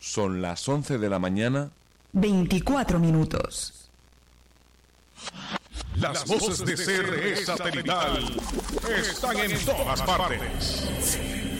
Son las 11 de la mañana. 24 minutos. Las voces de CRE Satelital están en todas partes.